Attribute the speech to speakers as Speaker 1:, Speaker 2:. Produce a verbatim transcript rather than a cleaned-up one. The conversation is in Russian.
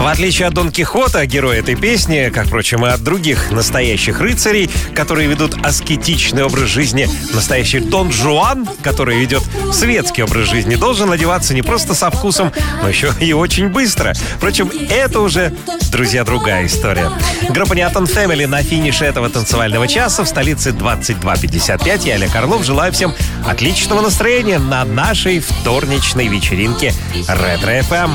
Speaker 1: В отличие от Дон Кихота, герой этой песни, как, впрочем, и от других настоящих рыцарей, которые ведут аскетичный образ жизни, настоящий Дон Жуан, который ведет светский образ жизни, должен одеваться не просто со вкусом, но еще и очень быстро. Впрочем, это уже, друзья, другая история. Группа Niaton Family на финише этого танцевального часа в столице двадцать два пятьдесят пять. Я, Олег Орлов, желаю всем отличного настроения на нашей вторничной вечеринке Ретро эф эм.